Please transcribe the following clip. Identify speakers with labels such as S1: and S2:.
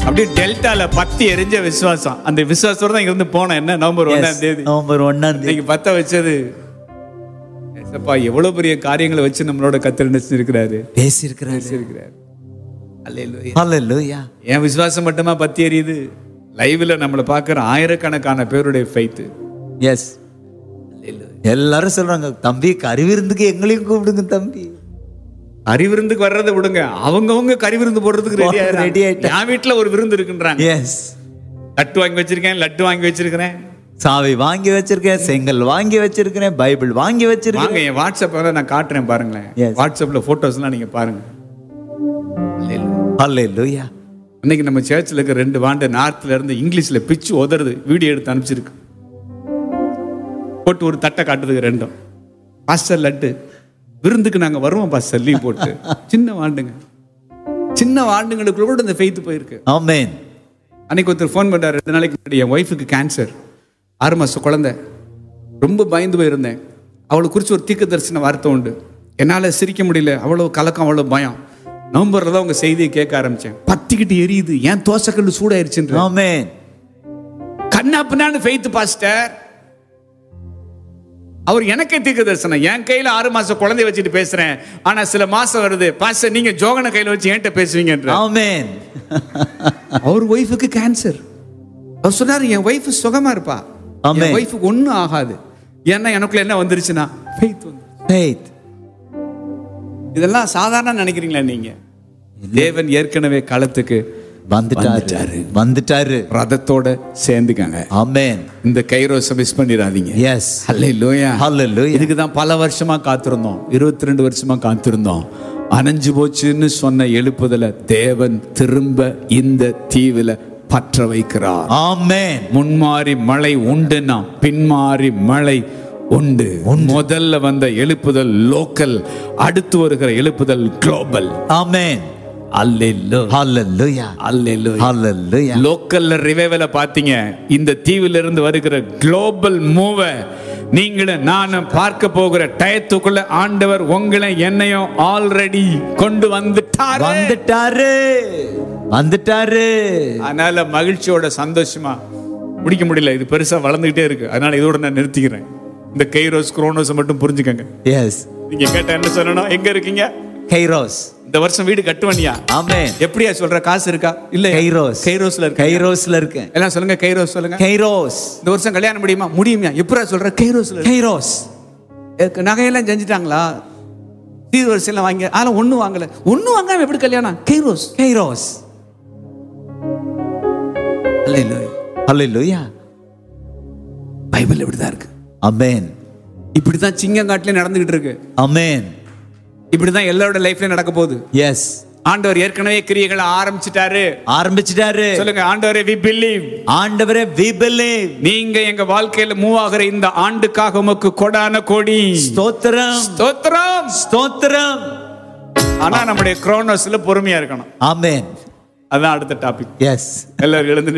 S1: அப்படியே டெல்டால பத்தி எரிஞ்ச விசுவாசம். அந்த விசுவாசத்தோட தான் இங்க இருந்து போனேன். என்ன நவம்பர் 1ஆம் தேதி,
S2: நவம்பர் 1ஆம் தேதி
S1: பத்த வச்சது. ஏசப்பா எவ்வளவு பெரிய காரியங்களை வச்சு நம்மளோட கத்தர் நினைச்சிருக்கிறாரு,
S2: பேசியிருக்கிறாரு.
S1: அல்லேலூயா.
S2: ஹல்லேலூயா.
S1: என் விசுவாசம் மட்டுமா பத்தி எரியுது, லைவ்ல நம்மளை பார்க்குற ஆயிரக்கணக்கான பேருடைய ஃபெய்த்.
S2: எஸ், எல்லாரும் சொல்றாங்க, தம்பி கறிவிருந்துக்கு எங்களையும் கூப்பிடுங்க தம்பி.
S1: கறிவிருந்துக்கு வர்றதை விடுங்க, அவங்கவுங்க கறிவிருந்து போடுறதுக்கு ரெடி
S2: ஆயிட்டா.
S1: என் வீட்டுல ஒரு விருந்து இருக்குன்றாங்க.
S2: எஸ்,
S1: லட்டு வாங்கி வச்சிருக்கேன், லட்டு வாங்கி வச்சிருக்கிறேன்,
S2: சாவி வாங்கி வச்சிருக்கேன், செங்கல் வாங்கி வச்சிருக்கிறேன், பைபிள் வாங்கி வச்சிருக்கேன்.
S1: வாங்க, என் வாட்ஸ்அப்ல நான் காட்டுறேன் பாருங்களேன். வாட்ஸ்அப்ல போட்டோஸ்லாம் நீங்க பாருங்க.
S2: ஹல்லேலூயா.
S1: இன்னைக்கு நம்ம சர்ச்சில் இருக்க 2 வாண்டு நார்த்ல இருந்து இங்கிலீஷ்ல பிச்சு உதறது வீடியோ எடுத்து அனுப்பிச்சிருக்கு. போட்டு ஒரு தட்டை காட்டுதுக்கு 2. பாஸ்டர் லட்டு விருந்துக்கு நாங்க வருவோம் பாஸ்டர், லீவ் போட்டு. சின்ன வாண்டுங்க, சின்ன வாண்டுங்களுக்குள்ள கூட இந்த ஃபெய்த் போயிருக்கு.
S2: ஆமென்.
S1: அன்னைக்கு ஒருத்தர் ஃபோன் பண்ணாரு, 2 நாளைக்கு முன்னாடி, என் ஒய்ஃபுக்கு கேன்சர், 6 மாச குழந்தை, ரொம்ப பயந்து போயிருந்தேன். அவளை குறித்து ஒரு தீர்க்க தரிசன வார்த்தை உண்டு, என்னால் சிரிக்க முடியல, அவ்வளோ கலக்கம், அவ்வளோ பயம். நவம்பர்ல தான் உங்க செய்தியை கேட்க ஆரம்பிச்சேன். பத்திக்கிட்டு எரியுது, ஏன் தோசைக்கல்லு சூடாயிருச்சுன்ற.
S2: ஆமென்.
S1: கண்ணாப்புனான்னு ஃபெய்த் பாஸ்டர். அவர் எனக்கே தீர்க்க தரிசனம், என் கையில 6 மாச குழந்தைய வச்சுட்டு பேசுறேன், ஆனா சில மாசம் வருது பாஸ்டர், நீங்க ஜோகனை கையில வச்சு என்கிட்ட பேசுவீங்கன்ற.
S2: ஆமென்.
S1: அவர் ஒய்ஃபுக்கு கேன்சர். அவர் சொன்னாரு, என் ஒய்ஃப் சுகமா இருப்பா, என் ஒய்ஃபுக்கு ஒன்றும் ஆகாது. ஏன்னா எனக்குள்ள என்ன வந்துருச்சுன்னா ஃபெய்த் வந்து.
S2: ஃபெய்த்.
S1: இதெல்லாம் சாதாரண நினைக்கிறீங்களா நீங்க? தேவன் ஏற்கனவே களத்துக்கு
S2: வந்துட்டாரு.
S1: ரதத்தோட சேர்ந்துக்கங்க.
S2: ஆமென்.
S1: இந்த கைரோஸை மிஸ் பண்ணிடாதீங்க.
S2: எஸ்.
S1: ஹல்லேலூயா.
S2: ஹல்லேலூயா.
S1: இதுக்கு தான் பல வருஷமா காத்திருந்தோம், 22 வருஷமா காத்திருந்தோம். அணைஞ்சு போச்சுன்னு சொன்ன எழுப்புதல தேவன் திரும்ப இந்த தீவில பற்ற வைக்கிறார்.
S2: ஆமென்.
S1: முன்மாறி மழை உண்டுனா பின்மாறி மழை உண்டு. முதல்ல வந்த எழுப்புதல் லோக்கல், அடுத்து வருகிற எழுப்புதல் குளோபல்.
S2: ஆமென்.
S1: அல்லேலூயா. அல்லேலூயா.
S2: ஹல்லேலூயா.
S1: லோக்கல்ல ரிவைவல பாத்தீங்க, இந்த தீவில இருந்து வருகிற குளோபல் மூவ நீங்களும் நானும் பார்க்க போகிற டயத்துக்குள்ள ஆண்டவர் உங்களை என்னையும் ஆல்ரெடி கொண்டு வந்துட்டாரு. அதனால மகிழ்ச்சியோட சந்தோஷமா முடிக்க முடியல, இது பெருசா வளர்ந்துகிட்டே இருக்கு. அதனால இதோட நான் நிறுத்திக்கிறேன். இந்த கைரோஸ் குரோனோஸ் மட்டும் புரிஞ்சுக்கங்க.
S2: எஸ்.
S1: நீங்க கேட்ட என்ன சொல்லணும், எங்க இருக்கீங்க?
S2: கைரோஸ்.
S1: இந்த வருஷம் வீடு கட்டுவனியா?
S2: ஆமென்.
S1: எப்படியா சொல்ற, காசு இருக்கா? இல்ல, கைரோஸ்ல இருக்கு. எல்லாம் சொல்லுங்க, கைரோஸ் சொல்லுங்க.
S2: கைரோஸ்.
S1: இந்த வருஷம் கல்யாணம் முடியுமா? எப்படியா சொல்ற? கைரோஸ். நகையெல்லாம் செஞ்சுட்டாங்களா? சீர்வரிசை எல்லாம் வாங்கி, அதெல்லாம் ஒண்ணும் வாங்காம எப்படி கல்யாணம்? கைரோஸ்.
S2: ஹல்லேலூயா.
S1: பைபிள் இப்படிதான் இருக்கு.
S2: ஆமென்.
S1: இப்படிதான் சிங்கங்காட்டிலே நடந்துகிட்டு இருக்கு.
S2: ஆமென்.
S1: இப்படிதான் எல்லாரோட லைஃப்ல நடக்க போகுது.
S2: எஸ்.
S1: ஆண்டவர் ஏற்கனவே கிரியைகளை ஆரம்பிச்சிட்டாரு. சொல்லுங்க, ஆண்டவரே we believe.
S2: ஆண்டவரே we believe.
S1: நீங்க எங்க வாழ்க்கையில மூவ் ஆகிற இந்த ஆண்டுக்காக உமக்கு கொடான கோடி ஸ்தோத்திரம். ஆனா நம்முடைய குரோனோஸ்ல பொறுமையா இருக்கணும்.
S2: ஆமென்.
S1: அதான் அடுத்த டாபிக்.
S2: எஸ்.
S1: எல்லாரும் எழுந்து